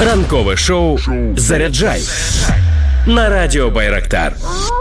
Ранкове шоу «Заряджай» на радіо Байрактар.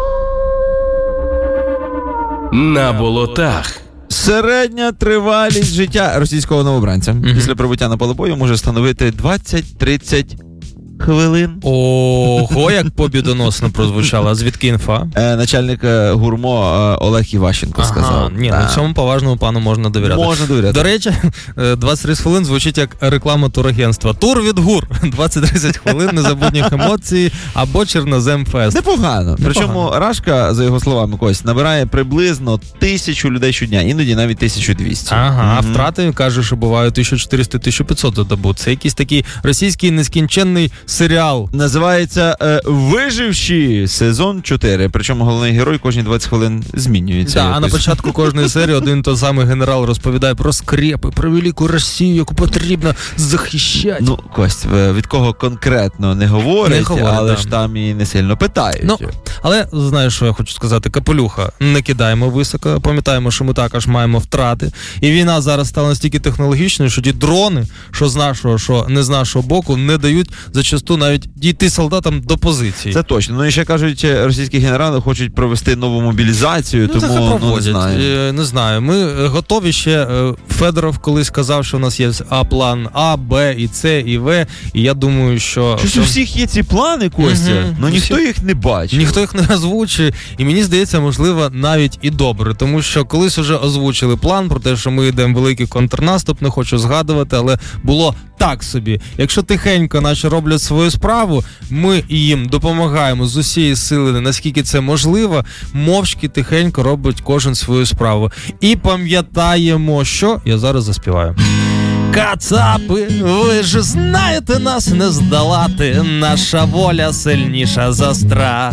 На болотах. Середня тривалість життя російського новобранця після прибуття на поле бою може становити 20-30 хвилин. Ого, як побідоносно прозвучало. А звідки інфа? Начальник ГУРМО Олег Іващенко сказав. Ні, цьому поважному пану можна довіряти. Можна довіряти. До речі, 20-30 хвилин звучить як реклама турагентства. Тур від ГУР. 20-30 хвилин незабутніх емоцій або Чорнозем Фест. Непогано. Причому Рашка, за його словами, Кость, набирає приблизно 1000 людей щодня, іноді навіть 1200. Ага, а втрати, каже, що бувають 1400-1500 за добу. Це якийсь такий російський нескінченний серіал. Називається «Виживші» сезон 4. Причому головний герой кожні 20 хвилин змінюється. А на початку кожної серії один той самий генерал розповідає про скрепи, про велику Росію, яку потрібно захищати. Ну, Кость, від кого конкретно не говорить, але ж там і не сильно питають. Ну, але знаєш, що я хочу сказати? Капелюха, не кидаємо високо, пам'ятаємо, що ми також маємо втрати. І війна зараз стала настільки технологічною, що ті дрони, що з нашого, що не з нашого боку, не дають зачасту навіть дійти солдатам до позиції. Це точно. Ну і ще кажуть, російські генерали хочуть провести нову мобілізацію, тому не знаю. Не знаю. Ми готові ще. Федоров колись казав, що у нас є план А, Б, і С, і В. І я думаю, що... Щось у всіх є ці плани, Костя, але ніхто їх не бачить. Ніхто їх не озвучує. І мені здається, можливо, навіть і добре. Тому що колись вже озвучили план про те, що ми йдемо в великий контрнаступ, не хочу згадувати, але було так собі. Якщо тихенько наші роблять свою справу, ми їм допомагаємо з усієї сили, наскільки це можливо, мовчки тихенько робить кожен свою справу. І пам'ятаємо, що... Я зараз заспіваю. Кацапи, ви ж знаєте, нас не здолати, наша воля сильніша за страх.